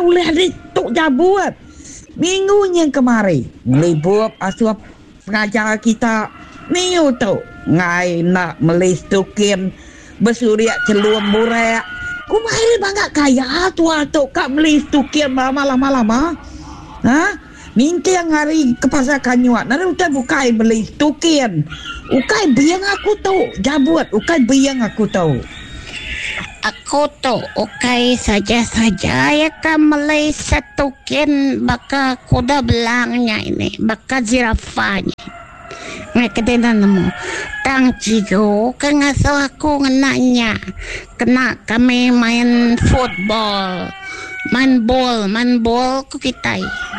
oleh hari tok jabut. Minggu yang kemarin melibur asuh pengajar kita Minggu tu ngai nak melistukin bersuriak celum burak. Ku mai bangga kaya tua tu kak melistukin malam-malam ha? Minta yang hari ke pasar Kanyuak nari utai bukai melistukin. Ukai biang aku tu jabut, ukai biang aku tu. Aku tu ukai saja-saja ya kan melai satukin baka kuda belangnya ini, baka zirafanya. Ngakadena nemu tang cigo kan ngasal aku ngenanya kena kami main football, main bol ku kitai.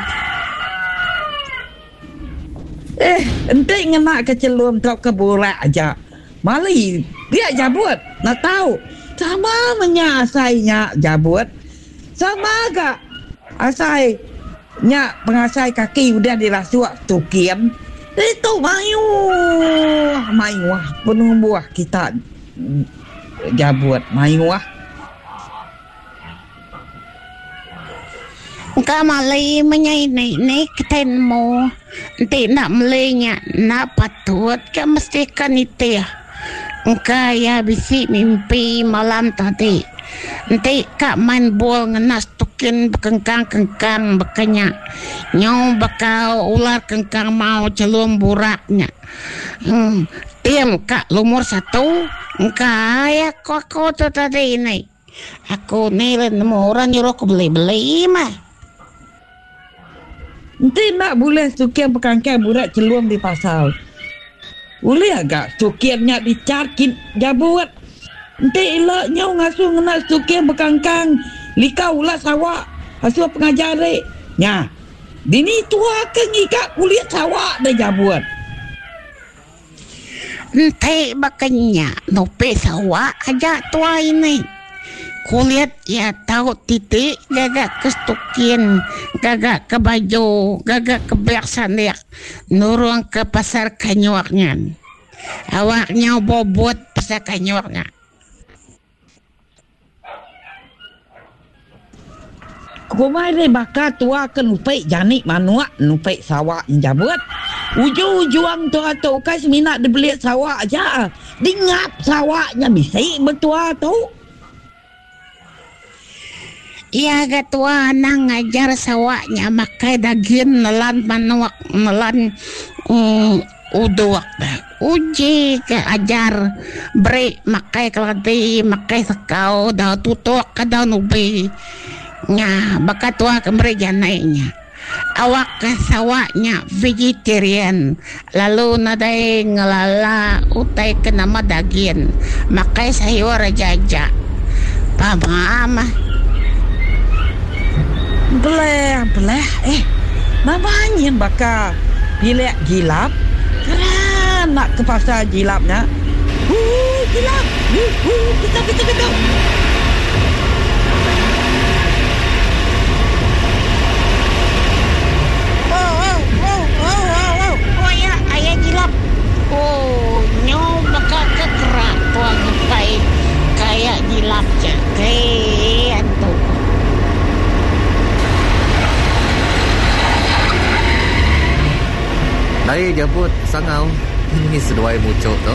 Ente ngena kecelum tok keburak aja. Mali dia jabut nak tahu sama menyasainya jabut sama agak asai nya pengasai kaki udah dirasuak tukian itu mayu penuh buah kita jabut mayu Ka malay manyay ni kiten mo hindi nak malay na patut ka mesti kanite kaya bisi mimpi malam tadi nanti kak main bol ngenas tukin bekengkang bekanya nyaw bakal ular kengkang mau celum buraknya tim kak lumur 1 kaya kok tu tadi ini aku nilai nemu orang nyuruh aku beli mah. Nanti nak boleh sukian pekangkai budak celum di pasar. Boleh agak sukiannya dicarkin jabut. Nanti elaknya ngasuh ngena sukian pekangkang. Likau ulat sawak. Asuh pengajar dek. Nya. Dini tua ke ngikak kulit sawak dah jabut. Nanti bakanya nope sawak aja tua ini. Kulit ya tahu titik gagak kestukin gagak ke baju gagak ke bersandir nurung ke pasar Kanyuaknya awaknya bobot pasar Kanyuaknya Kumai deh bakal tua ke nupai janik manuak nupai sawak jabut ujung-ujung tua tu kai seminat dibeli sawak aja dingap sawaknya bisa betua tu. Iya gatua nang ngajar sawaknya makai daging nelan manuak nelan uduak uji ke ajar beri makai kelati makai sekau dah tutuk ke dah nubi nya bakatua kembali janainya awak ke sawaknya vegetarian lalu nadai ngelala utai ke nama daging makai sayur jajak pamama Beleh mamanya bakal pilih gilap kerana nak ke pasar gilapnya gilap kita oh ya ayah gilap nyaw bakal kekerak tuang ngepai kayak gilap je kayak tu Dari jabut sangau ini seduai mucuk tu.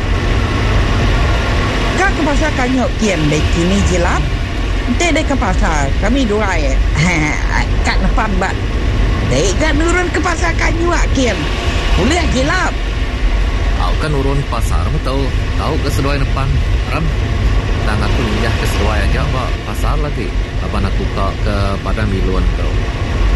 Kak ke pasar Kanyok kian dek kini jilap. Nanti dek ke pasar kami dua kat depan bat. Dek kan turun ke pasar Kanyok kian. Boleh jilap. Kau kan urun pasar tahu ke seduai depan. Ram. Dan aku minjah ke seduai aja pak pasar lagi. Apa nak buka ke padang miluan kau.